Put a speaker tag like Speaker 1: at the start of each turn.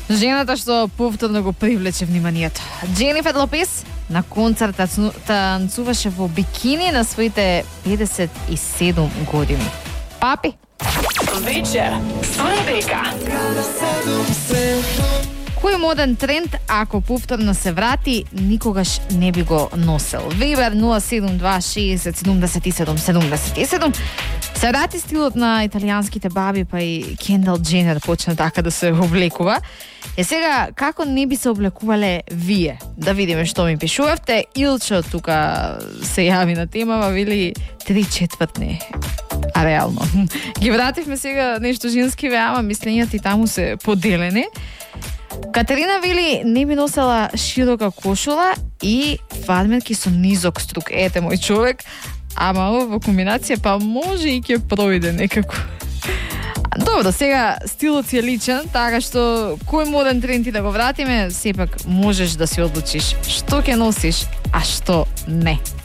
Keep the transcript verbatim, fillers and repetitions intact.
Speaker 1: Жената што повторно го привлече вниманието. Дженифер Лопес на концерт танцуваше во бикини на своите педесет и седум години. Папи.
Speaker 2: Вечер со Ребека.
Speaker 1: Кој моден тренд, ако повторно се врати, никогаш не би го носел? Вибер нула седум два шест седумдесет и седум седумдесет и седум. Се врати стилот на италијанските баби, па и Кендал Дженер почна така да се облекува. Е сега, како не би се облекувале вие? Да видиме што ми пишувавте. Илчо тука се јави на темава, вели три четвртни. А реално. Ги вративме сега нешто женски, ама мислењата и таму се поделени. Катерина вели не би носела широка кошула и фармерки со низок струк. Ете, мој човек, ама во комбинација па може и ќе пројде некако. Добро, сега стилот си е личен, така што кој моден тренд ти да го вратиме, сепак можеш да си одлучиш што ќе носиш, а што не.